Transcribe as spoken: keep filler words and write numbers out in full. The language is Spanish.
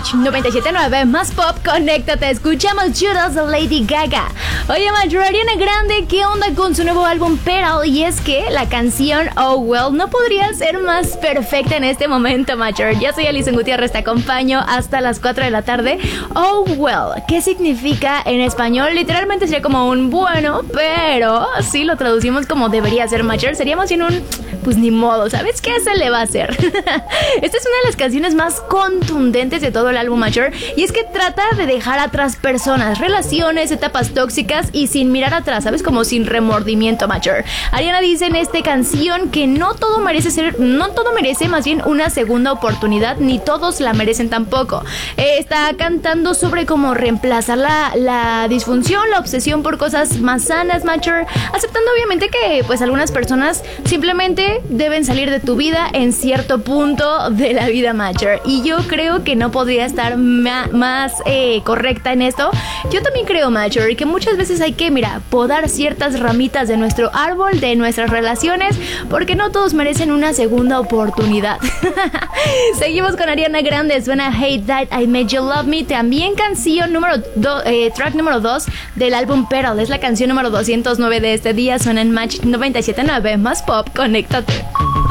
Match noventa y siete punto nueve, más pop, conéctate. Escuchamos Judas de Lady Gaga. Oye, Match, Ariana Grande, ¿qué onda con su nuevo álbum Pearl? Y es que la canción Oh Well no podría ser más perfecta en este momento, Match. Yo soy Alison Gutiérrez, te acompaño hasta las cuatro de la tarde. Oh Well, ¿qué significa en español? Literalmente sería como un bueno, pero si lo traducimos como debería ser, Match, seríamos en un pues ni modo, ¿sabes qué se le va a hacer? Esta es una de las canciones más contundentes de todo el álbum Mature, y es que trata de dejar atrás personas, relaciones, etapas tóxicas y sin mirar atrás, ¿sabes? Como sin remordimiento, Mature. Ariana dice en esta canción que no todo merece ser, no todo merece más bien una segunda oportunidad, ni todos la merecen tampoco. Eh, está cantando sobre cómo reemplazar la, la disfunción, la obsesión por cosas más sanas, Mature, aceptando obviamente que pues algunas personas simplemente deben salir de tu vida en cierto punto de la vida, Matcher. Y yo creo que no podría estar ma- más eh, correcta en esto. Yo también creo, Matcher, que muchas veces hay que, mira, podar ciertas ramitas de nuestro árbol, de nuestras relaciones, porque no todos merecen una segunda oportunidad. Seguimos con Ariana Grande, suena Hate That I Made You Love Me, también canción número dos, eh, track número dos del álbum Pearl. Es la canción número doscientos nueve de este día, suena en Match noventa y siete punto nueve, más pop, conéctate.